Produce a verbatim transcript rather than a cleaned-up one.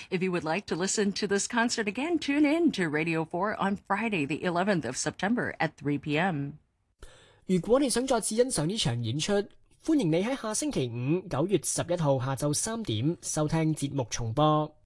If you would like to listen to this concert again, tune in to Radio four on Friday, the eleventh of September at three p.m. 如果你想再次欣賞呢場演出，歡迎你喺下星期五九月十一號下晝三點收聽節目重播。